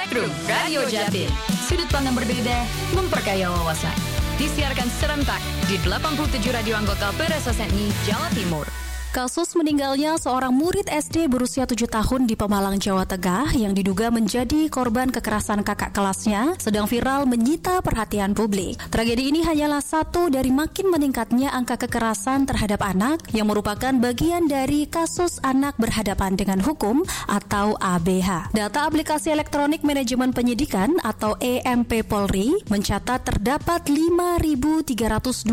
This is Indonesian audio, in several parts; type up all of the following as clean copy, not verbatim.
Spectrum Radio Jatim. Sudut pandang berbeda, memperkaya wawasan. Disiarkan serentak di 87 radio anggota PRSSNI Jawa Timur. Kasus meninggalnya seorang murid SD berusia 7 tahun di Pemalang, Jawa Tengah yang diduga menjadi korban kekerasan kakak kelasnya sedang viral menyita perhatian publik. Tragedi ini hanyalah satu dari makin meningkatnya angka kekerasan terhadap anak yang merupakan bagian dari kasus anak berhadapan dengan hukum atau ABH. Data aplikasi elektronik manajemen penyidikan atau EMP Polri mencatat terdapat 5.321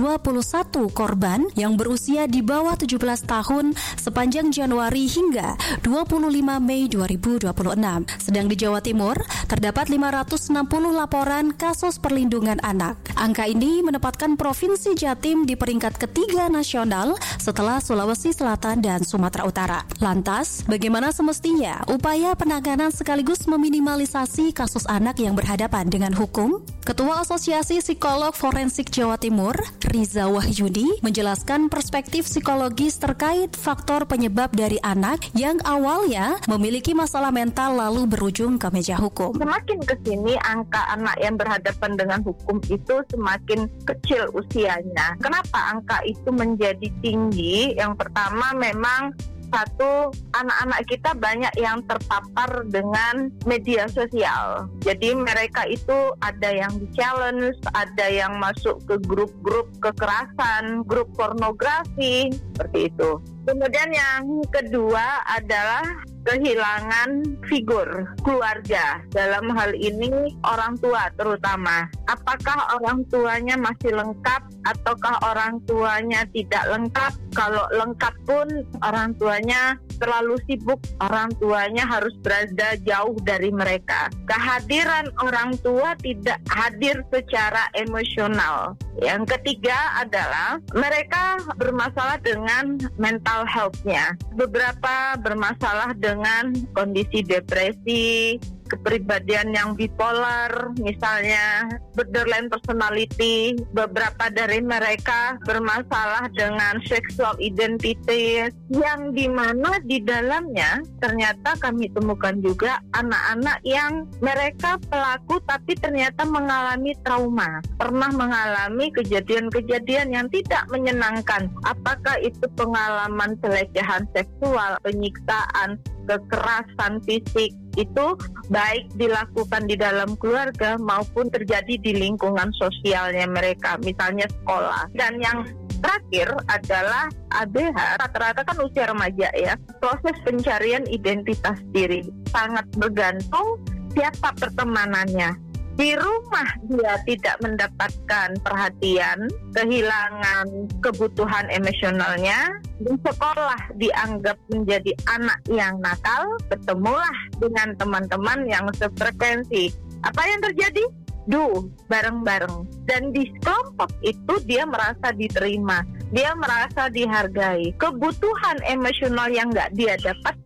korban yang berusia di bawah 17 tahun sepanjang Januari hingga 25 Mei 2026. Sedang di Jawa Timur, terdapat 560 laporan kasus perlindungan anak. Angka ini menempatkan Provinsi Jatim di peringkat ketiga nasional setelah Sulawesi Selatan dan Sumatera Utara. Lantas, bagaimana semestinya upaya penanganan sekaligus meminimalisasi kasus anak yang berhadapan dengan hukum? Ketua Asosiasi Psikolog Forensik Jawa Timur, Riza Wahyudi, menjelaskan perspektif psikologis terkait faktor penyebab dari anak yang awalnya memiliki masalah mental lalu berujung ke meja hukum. Semakin kesini angka anak yang berhadapan dengan hukum itu semakin kecil usianya. Kenapa angka itu menjadi tinggi? Yang pertama memang satu, anak-anak kita banyak yang terpapar dengan media sosial. Jadi mereka itu ada yang di-challenge, ada yang masuk ke grup-grup kekerasan, grup pornografi, seperti itu. Kemudian yang kedua adalah kehilangan figur keluarga. Dalam hal ini orang tua terutama. Apakah orang tuanya masih lengkap ataukah orang tuanya tidak lengkap? Kalau lengkap pun orang tuanya terlalu sibuk, orang tuanya harus berada jauh dari mereka. Kehadiran orang tua tidak hadir secara emosional. Yang ketiga adalah mereka bermasalah dengan mental health-nya. Beberapa bermasalah dengan kondisi depresi, kepribadian yang bipolar, misalnya borderline personality. Beberapa dari mereka bermasalah dengan sexual identity, yang dimana di dalamnya ternyata kami temukan juga anak-anak yang mereka pelaku tapi ternyata mengalami trauma, pernah mengalami kejadian-kejadian yang tidak menyenangkan. Apakah itu pengalaman pelecehan seksual, penyiksaan, kekerasan fisik, itu baik dilakukan di dalam keluarga maupun terjadi di lingkungan sosialnya mereka, misalnya sekolah. Dan yang terakhir adalah ABH, rata-rata kan usia remaja ya. Proses pencarian identitas diri sangat bergantung siapa pertemanannya. Di rumah dia tidak mendapatkan perhatian, kehilangan kebutuhan emosionalnya. Di sekolah dianggap menjadi anak yang nakal, ketemulah dengan teman-teman yang sefrekuensi. Apa yang terjadi? Bareng-bareng. Dan di kelompok itu dia merasa diterima, dia merasa dihargai. Kebutuhan emosional yang nggak dia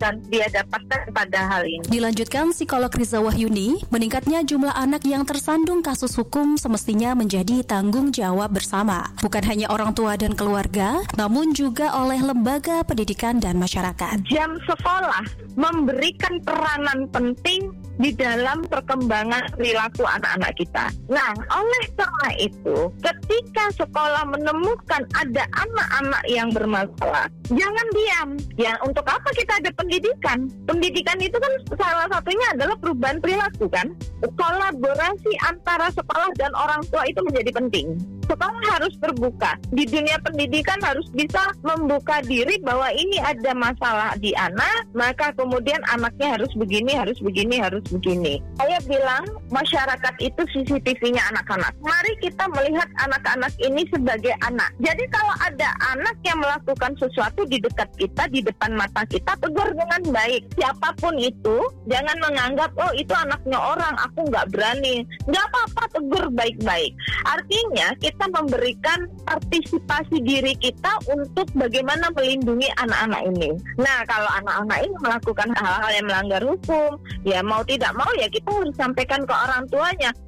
dapatkan pada hal ini. Dilanjutkan psikolog Riza Wahyuni, meningkatnya jumlah anak yang tersandung kasus hukum semestinya menjadi tanggung jawab bersama, bukan hanya orang tua dan keluarga, namun juga oleh lembaga pendidikan dan masyarakat. Jam sekolah memberikan peranan penting di dalam perkembangan perilaku anak-anak kita. Nah, oleh karena itu, ketika sekolah menemukan ada anak-anak yang bermasalah, jangan diam. Ya, untuk apa kita ada pendidikan? Pendidikan itu kan salah satunya adalah perubahan perilaku kan? Kolaborasi antara sekolah dan orang tua itu menjadi penting. Sekolah harus terbuka. Di dunia pendidikan harus bisa membuka diri bahwa ini ada masalah di anak, maka kemudian anaknya harus begini. Saya bilang masyarakat itu CCTV-nya anak-anak. Mari kita melihat anak-anak ini sebagai anak. Jadi kalau ada anak yang melakukan sesuatu di dekat kita, di depan mata kita, tegur dengan baik. Siapapun itu, jangan menganggap, oh itu anaknya orang, aku nggak berani. Nggak apa-apa, tegur baik-baik. Artinya kita memberikan partisipasi diri kita untuk bagaimana melindungi anak-anak ini. Nah, kalau anak-anak ini melakukan hal-hal yang melanggar hukum, ya mau tidak mau ya kita harus sampaikan ke orang tuanya.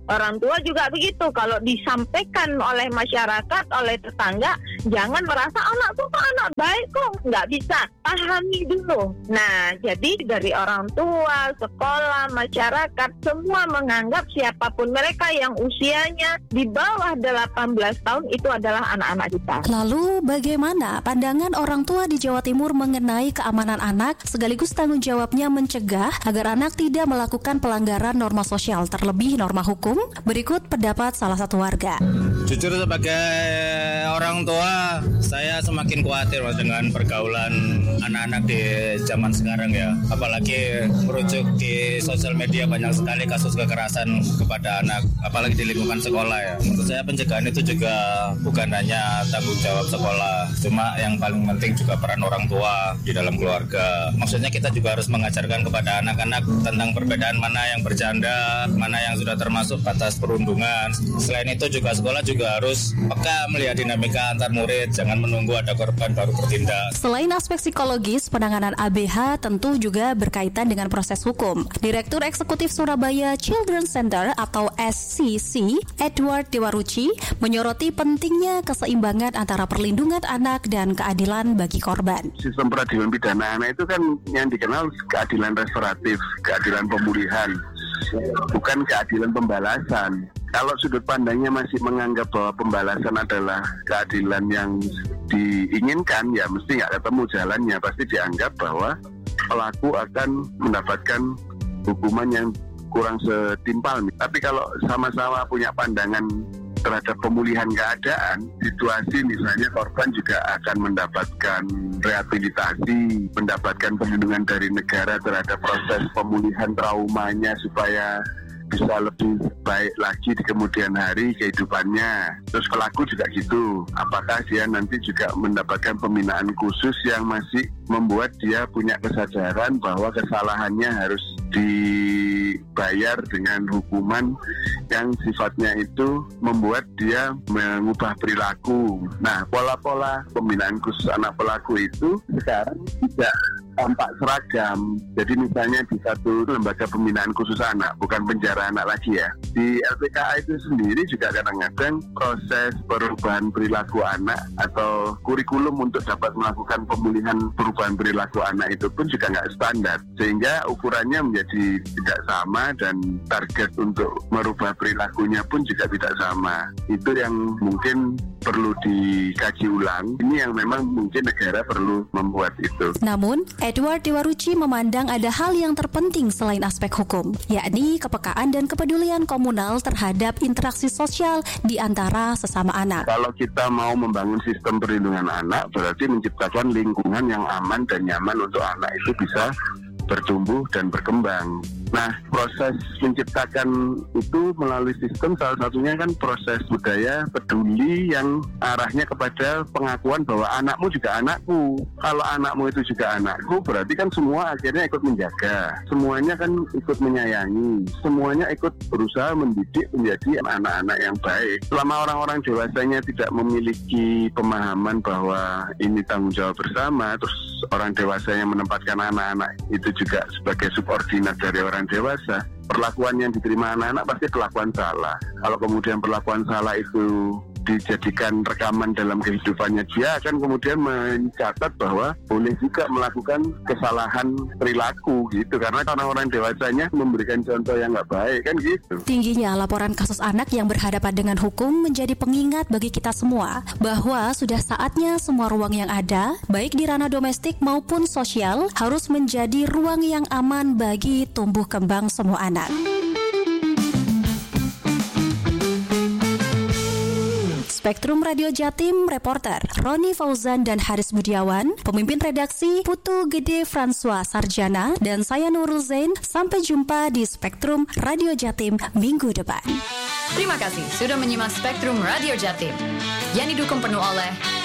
orang tua juga begitu. Kalau disampaikan oleh masyarakat, oleh tetangga, jangan merasa anak tuh anak baik kok, nggak bisa. Pahami dulu. Nah, jadi dari orang tua, sekolah, masyarakat, semua menganggap siapapun mereka yang usianya di bawah 18 tahun itu adalah anak-anak kita. Lalu bagaimana pandangan orang tua di Jawa Timur mengenai keamanan anak sekaligus tanggung jawabnya mencegah agar anak tidak melakukan pelanggaran norma sosial terlebih norma hukum? Berikut pendapat salah satu warga. Jujur sebagai orang tua, saya semakin khawatir dengan pergaulan anak-anak di zaman sekarang ya. Apalagi merujuk di sosial media banyak sekali kasus kekerasan kepada anak, apalagi di lingkungan sekolah ya. Menurut saya pencegahan itu juga bukan hanya tanggung jawab sekolah, cuma yang paling penting juga peran orang tua di dalam keluarga. Maksudnya kita juga harus mengajarkan kepada anak-anak tentang perbedaan mana yang bercanda, mana yang sudah termasuk batas perundungan. Selain itu juga sekolah juga harus peka melihat dinamika antar murid, jangan menunggu ada korban baru bertindak. Selain aspek psikologis, penanganan ABH tentu juga berkaitan dengan proses hukum. Direktur Eksekutif Surabaya Children's Center atau SCC, Edward Dewaruchi, menyoroti pentingnya keseimbangan antara perlindungan anak dan keadilan bagi korban. Sistem peradilan pidana anak itu kan yang dikenal keadilan restoratif, keadilan pemulihan, bukan keadilan pembalasan. Kalau sudut pandangnya masih menganggap bahwa pembalasan adalah keadilan yang diinginkan, ya mesti nggak ketemu jalannya. Pasti dianggap bahwa pelaku akan mendapatkan hukuman yang kurang setimpal. Tapi kalau sama-sama punya pandangan terhadap pemulihan keadaan, situasi misalnya korban juga akan mendapatkan rehabilitasi, mendapatkan perlindungan dari negara terhadap proses pemulihan traumanya supaya bisa lebih baik lagi di kemudian hari kehidupannya. Terus pelaku juga gitu. Apakah dia nanti juga mendapatkan pembinaan khusus yang masih membuat dia punya kesadaran bahwa kesalahannya harus dibayar dengan hukuman yang sifatnya itu membuat dia mengubah perilaku. Nah, pola-pola pembinaan khusus anak pelaku itu sekarang tidak tampak seragam. Jadi misalnya di satu lembaga pembinaan khusus anak, bukan penjara anak lagi ya. Di LPKA itu sendiri juga kadang-kadang proses perubahan perilaku anak atau kurikulum untuk dapat melakukan pemulihan perubahan perilaku anak itu pun juga nggak standar. Sehingga ukurannya menjadi tidak sama dan target untuk merubah perilakunya pun juga tidak sama. Itu yang mungkin perlu dikaji ulang. Ini yang memang mungkin negara perlu membuat itu. Namun, Edward Dewaruchi memandang ada hal yang terpenting selain aspek hukum, yakni kepekaan dan kepedulian komunal terhadap interaksi sosial di antara sesama anak. Kalau kita mau membangun sistem perlindungan anak, berarti menciptakan lingkungan yang aman dan nyaman untuk anak itu bisa bertumbuh dan berkembang. Nah, proses menciptakan itu melalui sistem salah satunya kan proses budaya peduli yang arahnya kepada pengakuan bahwa anakmu juga anakku. Kalau anakmu itu juga anakku, berarti kan semua akhirnya ikut menjaga. Semuanya kan ikut menyayangi. Semuanya ikut berusaha mendidik menjadi anak-anak yang baik. Selama orang-orang dewasanya tidak memiliki pemahaman bahwa ini tanggung jawab bersama, terus orang dewasa yang menempatkan anak-anak itu juga sebagai subordinat dari orang dewasa, perlakuan yang diterima anak-anak pasti perlakuan salah. Kalau kemudian perlakuan salah itu dijadikan rekaman dalam kehidupannya, dia akan kemudian mencatat bahwa boleh juga melakukan kesalahan perilaku gitu, karena orang-orang dewasanya memberikan contoh yang nggak baik kan gitu. Tingginya laporan kasus anak yang berhadapan dengan hukum menjadi pengingat bagi kita semua bahwa sudah saatnya semua ruang yang ada, baik di ranah domestik maupun sosial, harus menjadi ruang yang aman bagi tumbuh kembang semua anak. Spektrum Radio Jatim, reporter Roni Fauzan dan Haris Budiawan, pemimpin redaksi Putu Gede François Sarjana, dan saya Nurul Zain. Sampai jumpa di Spektrum Radio Jatim minggu depan. Terima kasih sudah menyimak Spektrum Radio Jatim yang didukung penuh oleh